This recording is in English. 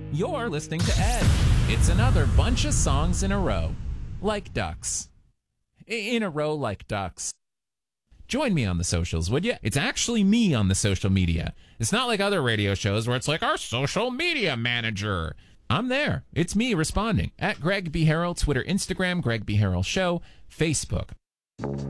You're listening to Ed. It's another bunch of songs in a row. Like ducks. In a row like ducks. Join me on the socials, would you? It's actually me on the social media. It's not like other radio shows where it's like, our social media manager. I'm there. It's me responding. At Greg B. Harrell, Twitter, Instagram, Greg B. Harrell Show, Facebook.